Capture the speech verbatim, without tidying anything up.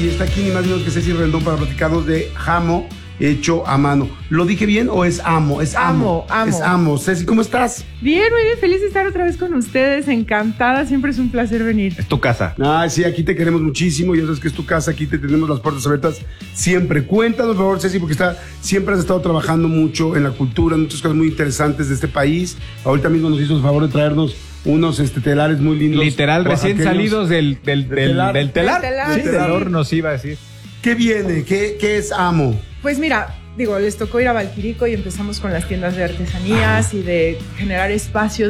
Y está aquí ni más ni menos que Ceci Rendón para platicarnos de jamo hecho a mano. ¿Lo dije bien o es amo? Es amo. Amo, amo. Es amo. Ceci, ¿cómo estás? Bien, muy bien, feliz de estar otra vez con ustedes, encantada, siempre es un placer venir. Es tu casa. Ah, sí, aquí te queremos muchísimo, ya sabes que es tu casa, aquí te tenemos las puertas abiertas siempre. Cuéntanos, por favor, Ceci, porque está, siempre has estado trabajando mucho en la cultura, en muchas cosas muy interesantes de este país. Ahorita mismo nos hizo el favor de traernos unos este, telares muy lindos. Literal, recién salidos del, del, del, telar. del telar. Del telar, Sí, sí. del horno, sí iba a decir. ¿Qué viene? ¿Qué, qué es amo? Pues mira, digo, les tocó ir a Valquirico y empezamos con las tiendas de artesanías y de generar espacios